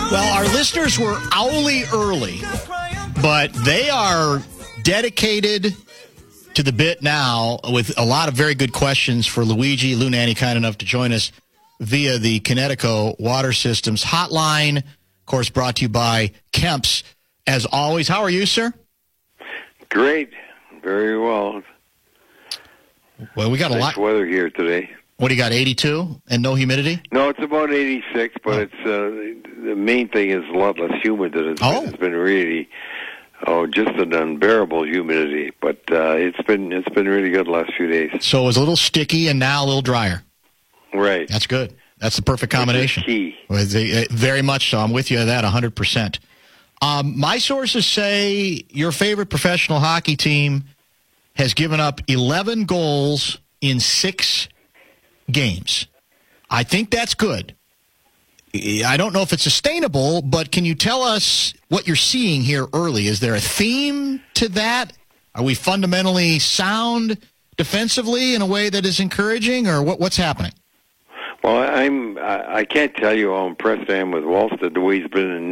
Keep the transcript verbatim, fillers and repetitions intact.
Well, our listeners were owly early, but they are dedicated to the bit now with a lot of very good questions for Luigi. Lou Nanny kind enough to join us via the Connecticut Water Systems hotline. Of course, brought to you by Kemp's. As always, how are you, sir? Great. Very well. Well, we got nice a lot. Weather here today. What do you got, eighty-two and no humidity? No, it's about eighty-six, but oh. it's uh, the main thing is a lot less humid than it's oh. been. It's been really, oh, just an unbearable humidity. But uh, it's been it's been really good the last few days. So it was a little sticky and now a little drier. Right. That's good. That's the perfect combination. Key. Very much so. I'm with you on that one hundred percent. Um, my sources say your favorite professional hockey team has given up eleven goals in six games. I think that's good. I don't know if it's sustainable, but can you tell us what you're seeing here early? Is there a theme to that? Are we fundamentally sound defensively in a way that is encouraging, or what, what's happening? Well, I'm. I, I can't tell you how impressed I am with Wallstead, the way he's been in